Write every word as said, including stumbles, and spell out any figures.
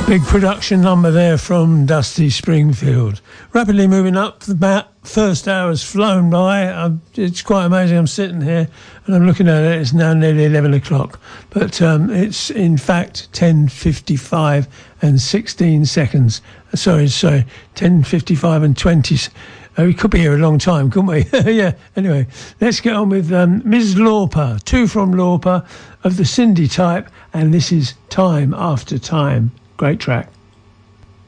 Big production number there from Dusty Springfield. Rapidly moving up, the first hour has flown by. I'm, it's quite amazing. I'm sitting here and I'm looking at it. It's now nearly eleven o'clock. But um, it's in fact ten fifty-five and sixteen seconds. Sorry, sorry, ten fifty-five and twenty. Oh, we could be here a long time, couldn't we? Yeah, anyway, let's get on with um, Miz Lauper, two from Lauper of the Cindy type, and this is Time After Time. Great track.